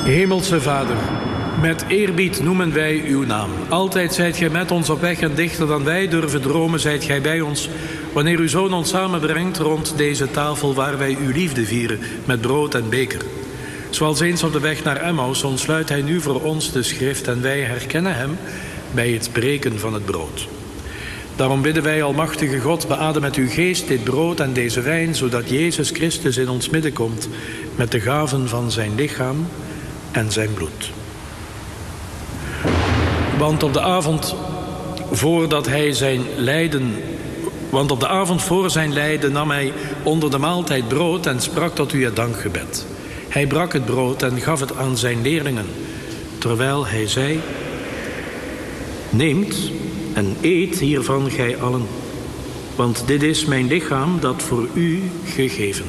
Hemelse Vader, met eerbied noemen wij uw naam. Altijd zijt gij met ons op weg en dichter dan wij durven dromen zijt gij bij ons. Wanneer uw Zoon ons samenbrengt rond deze tafel waar wij uw liefde vieren met brood en beker. Zoals eens op de weg naar Emmaus ontsluit hij nu voor ons de schrift en wij herkennen hem bij het breken van het brood. Daarom bidden wij, almachtige God, beadem met uw geest dit brood en deze wijn, zodat Jezus Christus in ons midden komt met de gaven van zijn lichaam en zijn bloed. Want op de avond voor zijn lijden nam hij onder de maaltijd brood en sprak tot u het dankgebed. Hij brak het brood en gaf het aan zijn leerlingen, terwijl hij zei: neemt en eet hiervan gij allen, want dit is mijn lichaam dat voor u gegeven